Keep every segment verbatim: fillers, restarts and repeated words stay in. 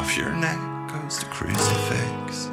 off your neck goes the crucifix.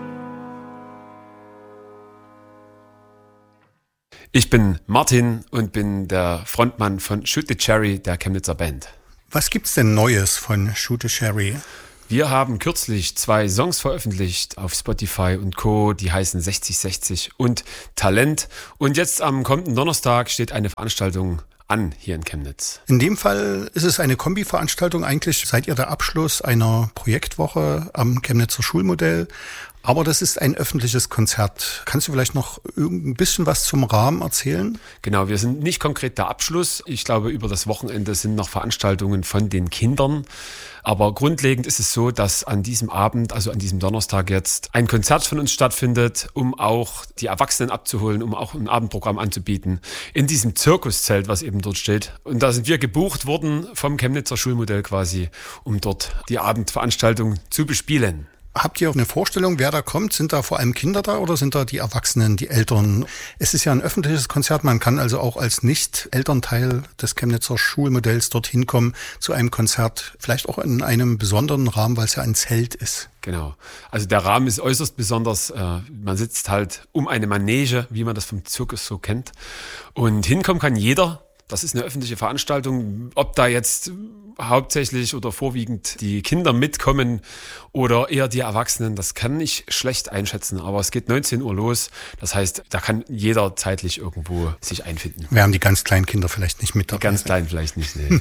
Ich bin Martin und bin der Frontmann von Shoot the Cherry, der Chemnitzer Band. Was gibt's denn Neues von Shoot the Cherry? Wir haben kürzlich zwei Songs veröffentlicht auf Spotify und Co., die heißen sechzig sechzig und Talent. Und jetzt am kommenden Donnerstag steht eine Veranstaltung an hier in Chemnitz. In dem Fall ist es eine Kombi-Veranstaltung. Eigentlich seid ihr der Abschluss einer Projektwoche am Chemnitzer Schulmodell. Aber das ist ein öffentliches Konzert. Kannst du vielleicht noch ein bisschen was zum Rahmen erzählen? Genau, wir sind nicht konkret der Abschluss. Ich glaube, über das Wochenende sind noch Veranstaltungen von den Kindern. Aber grundlegend ist es so, dass an diesem Abend, also an diesem Donnerstag jetzt, ein Konzert von uns stattfindet, um auch die Erwachsenen abzuholen, um auch ein Abendprogramm anzubieten. In diesem Zirkuszelt, was eben dort steht. Und da sind wir gebucht worden vom Chemnitzer Schulmodell quasi, um dort die Abendveranstaltung zu bespielen. Habt ihr eine Vorstellung, wer da kommt? Sind da vor allem Kinder da oder sind da die Erwachsenen, die Eltern? Es ist ja ein öffentliches Konzert, man kann also auch als Nicht-Elternteil des Chemnitzer Schulmodells dorthin kommen zu einem Konzert, vielleicht auch in einem besonderen Rahmen, weil es ja ein Zelt ist. Genau. Also der Rahmen ist äußerst besonders. Man sitzt halt um eine Manege, wie man das vom Zirkus so kennt. Und hinkommen kann jeder. Das ist eine öffentliche Veranstaltung. Ob da jetzt hauptsächlich oder vorwiegend die Kinder mitkommen oder eher die Erwachsenen, das kann ich schlecht einschätzen. Aber es geht neunzehn Uhr los. Das heißt, da kann jeder zeitlich irgendwo sich einfinden. Wir haben die ganz kleinen Kinder vielleicht nicht mit dabei. Die ganz kleinen vielleicht nicht, nee.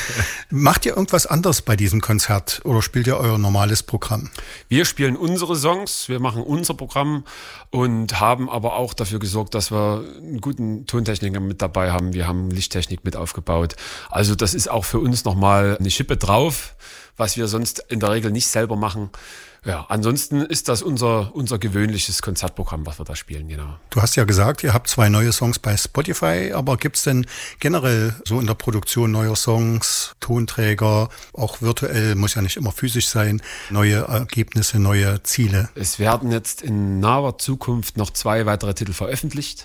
Macht ihr irgendwas anderes bei diesem Konzert oder spielt ihr euer normales Programm? Wir spielen unsere Songs, wir machen unser Programm und haben aber auch dafür gesorgt, dass wir einen guten Tontechniker mit dabei haben. Wir haben Lichttechnik mit aufgebaut. Also das ist auch für uns nochmal eine Schippe drauf, was wir sonst in der Regel nicht selber machen. Ja, ansonsten ist das unser, unser gewöhnliches Konzertprogramm, was wir da spielen, genau. Du hast ja gesagt, ihr habt zwei neue Songs bei Spotify, aber gibt's denn generell so in der Produktion neuer Songs, Tonträger, auch virtuell, muss ja nicht immer physisch sein, neue Ergebnisse, neue Ziele? Es werden jetzt in naher Zukunft noch zwei weitere Titel veröffentlicht.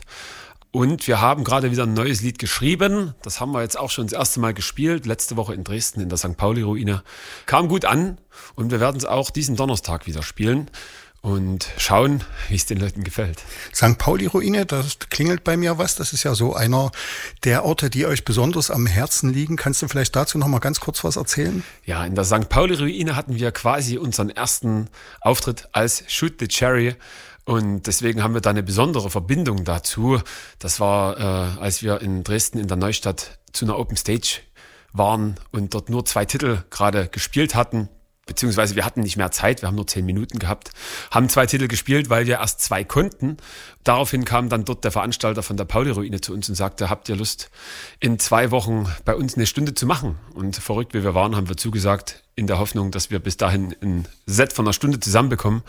Und wir haben gerade wieder ein neues Lied geschrieben. Das haben wir jetzt auch schon das erste Mal gespielt. Letzte Woche in Dresden in der Sankt Pauli-Ruine. Kam gut an und wir werden es auch diesen Donnerstag wieder spielen und schauen, wie es den Leuten gefällt. Sankt Pauli-Ruine, das klingelt bei mir was. Das ist ja so einer der Orte, die euch besonders am Herzen liegen. Kannst du vielleicht dazu noch mal ganz kurz was erzählen? Ja, in der Sankt Pauli-Ruine hatten wir quasi unseren ersten Auftritt als Shoot the Cherry. Und deswegen haben wir da eine besondere Verbindung dazu. Das war, äh, als wir in Dresden in der Neustadt zu einer Open Stage waren und dort nur zwei Titel gerade gespielt hatten. Beziehungsweise wir hatten nicht mehr Zeit, wir haben nur zehn Minuten gehabt, haben zwei Titel gespielt, weil wir erst zwei konnten. Daraufhin kam dann dort der Veranstalter von der Pauli-Ruine zu uns und sagte, habt ihr Lust, in zwei Wochen bei uns eine Stunde zu machen? Und verrückt wie wir waren, haben wir zugesagt, in der Hoffnung, dass wir bis dahin ein Set von einer Stunde zusammenbekommen.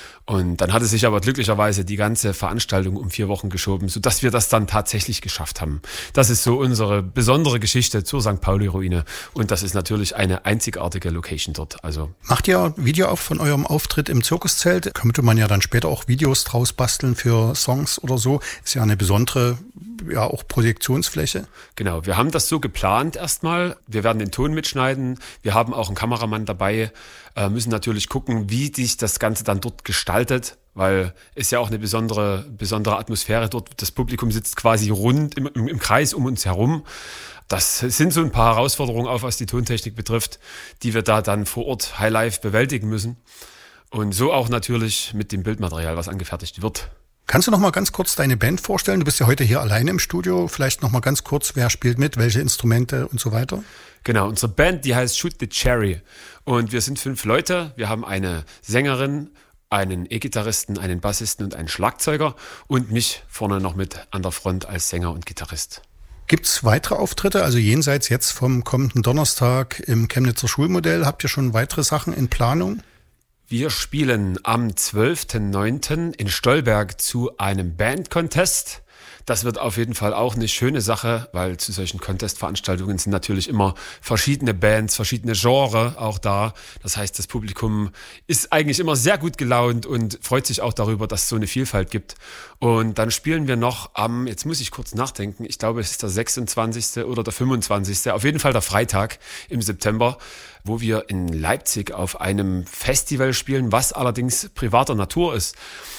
Und dann hatte sich aber glücklicherweise die ganze Veranstaltung um vier Wochen geschoben, sodass wir das dann tatsächlich geschafft haben. Das ist so unsere besondere Geschichte zur Sankt Pauli-Ruine. Und das ist natürlich eine einzigartige Location dort. Also macht ihr Video auf von eurem Auftritt im Zirkuszelt? Könnte man ja dann später auch Videos draus basteln für Songs oder so. Ist ja eine besondere, ja auch Projektionsfläche. Genau, wir haben das so geplant erstmal. Wir werden den Ton mitschneiden. Wir haben auch einen Kameramann dabei. Äh, müssen natürlich gucken, wie sich das Ganze dann dort gestaltet, weil es ja auch eine besondere, besondere Atmosphäre dort. Das Publikum sitzt quasi rund im, im, im Kreis um uns herum. Das sind so ein paar Herausforderungen, auch was die Tontechnik betrifft, die wir da dann vor Ort Highlife bewältigen müssen. Und so auch natürlich mit dem Bildmaterial, was angefertigt wird. Kannst du noch mal ganz kurz deine Band vorstellen? Du bist ja heute hier alleine im Studio. Vielleicht noch mal ganz kurz, wer spielt mit, welche Instrumente und so weiter? Genau, unsere Band, die heißt Shoot the Cherry. Und wir sind fünf Leute. Wir haben eine Sängerin, einen E-Gitarristen, einen Bassisten und einen Schlagzeuger und mich vorne noch mit an der Front als Sänger und Gitarrist. Gibt's weitere Auftritte, also jenseits jetzt vom kommenden Donnerstag im Chemnitzer Schulmodell? Habt ihr schon weitere Sachen in Planung? Wir spielen am zwölften neunten in Stolberg zu einem Band-Contest. Das wird auf jeden Fall auch eine schöne Sache, weil zu solchen Contest-Veranstaltungen sind natürlich immer verschiedene Bands, verschiedene Genres auch da. Das heißt, das Publikum ist eigentlich immer sehr gut gelaunt und freut sich auch darüber, dass es so eine Vielfalt gibt. Und dann spielen wir noch am, jetzt muss ich kurz nachdenken, ich glaube, es ist der sechsundzwanzigste oder der fünfundzwanzigste, auf jeden Fall der Freitag im September, wo wir in Leipzig auf einem Festival spielen, was allerdings privater Natur ist.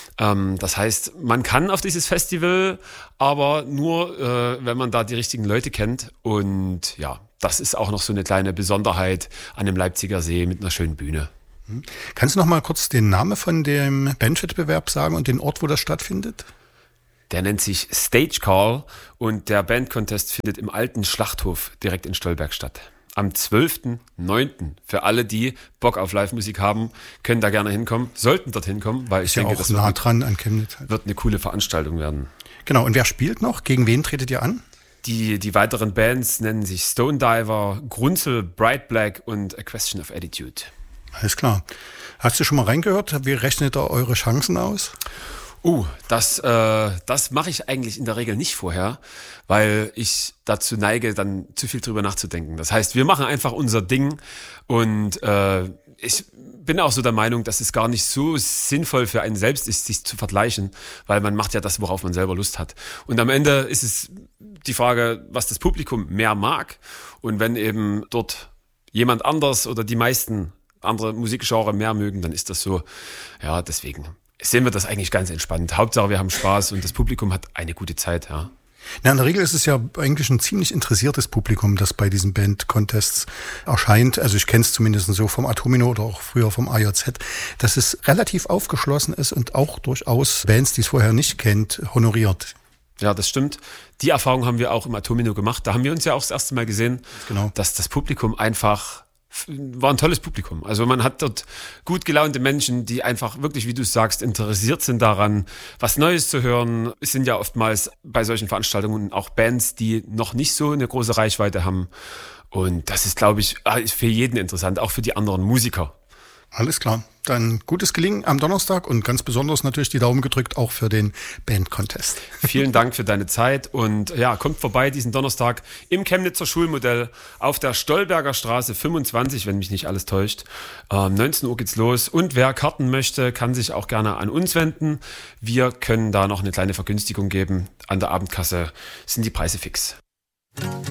Das heißt, man kann auf dieses Festival, aber nur, äh, wenn man da die richtigen Leute kennt. Und ja, das ist auch noch so eine kleine Besonderheit an dem Leipziger See mit einer schönen Bühne. Kannst du noch mal kurz den Namen von dem Bandwettbewerb sagen und den Ort, wo das stattfindet? Der nennt sich Stage Call und der Bandcontest findet im alten Schlachthof direkt in Stolberg statt. Am zwölften neunten Für alle, die Bock auf Live-Musik haben, können da gerne hinkommen, sollten dort hinkommen, weil ich ist denke, ja auch das nah wird, dran an Chemnitz halt. wird eine coole Veranstaltung werden. Genau, und wer spielt noch? Gegen wen tretet ihr an? Die, die weiteren Bands nennen sich Stone Diver, Grunzel, Bright Black und A Question of Attitude. Alles klar. Hast du schon mal reingehört? Wie rechnet ihr eure Chancen aus? Uh, das, äh, das mache ich eigentlich in der Regel nicht vorher, weil ich dazu neige, dann zu viel drüber nachzudenken. Das heißt, wir machen einfach unser Ding und äh, ich bin auch so der Meinung, dass es gar nicht so sinnvoll für einen selbst ist, sich zu vergleichen, weil man macht ja das, worauf man selber Lust hat. Und am Ende ist es die Frage, was das Publikum mehr mag. Und wenn eben dort jemand anders oder die meisten andere Musikgenre mehr mögen, dann ist das so. Ja, deswegen sehen wir das eigentlich ganz entspannt. Hauptsache, wir haben Spaß und das Publikum hat eine gute Zeit, ja. Ja, in der Regel ist es ja eigentlich ein ziemlich interessiertes Publikum, das bei diesen Band-Contests erscheint. Also ich kenne es zumindest so vom Atomino oder auch früher vom A J Z, dass es relativ aufgeschlossen ist und auch durchaus Bands, die es vorher nicht kennt, honoriert. Ja, das stimmt. Die Erfahrung haben wir auch im Atomino gemacht. Da haben wir uns ja auch das erste Mal gesehen, genau, dass das Publikum einfach war ein tolles Publikum. Also man hat dort gut gelaunte Menschen, die einfach wirklich, wie du sagst, interessiert sind daran, was Neues zu hören. Es sind ja oftmals bei solchen Veranstaltungen auch Bands, die noch nicht so eine große Reichweite haben. Und das ist, glaube ich, für jeden interessant, auch für die anderen Musiker. Alles klar. Dann gutes Gelingen am Donnerstag und ganz besonders natürlich die Daumen gedrückt auch für den Band-Contest. Vielen Dank für deine Zeit und ja, kommt vorbei diesen Donnerstag im Chemnitzer Schulmodell auf der Stolberger Straße fünfundzwanzig, wenn mich nicht alles täuscht. Ähm, neunzehn Uhr geht's los und wer Karten möchte, kann sich auch gerne an uns wenden. Wir können da noch eine kleine Vergünstigung geben. An der Abendkasse sind die Preise fix.